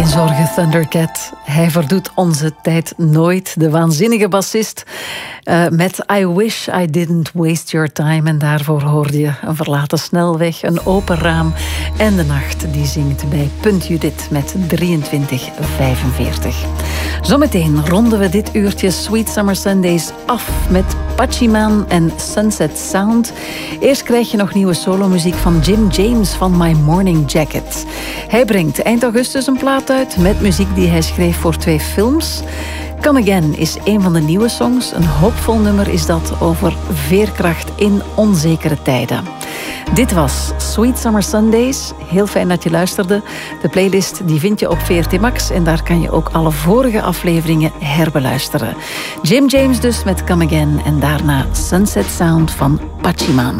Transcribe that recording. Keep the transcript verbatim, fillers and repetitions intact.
Geen zorgen, Thundercat. Hij verdoet onze tijd nooit. De waanzinnige bassist uh, met I Wish I Didn't Waste Your Time. En daarvoor hoorde je een verlaten snelweg, een open raam en de nacht die zingt bij Punt Judith met drieëntwintig vijfenveertig. Zometeen ronden we dit uurtje Sweet Summer Sundays af met Pachiman en Sunset Sound. Eerst krijg je nog nieuwe solomuziek van Jim James van My Morning Jacket. Hij brengt eind augustus een plaat uit met muziek die hij schreef voor twee films. Come Again is een van de nieuwe songs. Een hoopvol nummer is dat over veerkracht in onzekere tijden. Dit was Sweet Summer Sundays. Heel fijn dat je luisterde. De playlist die vind je op V R T Max en daar kan je ook alle vorige afleveringen herbeluisteren. Jim James dus met Come Again en daarna Sunset Sound van Pachiman.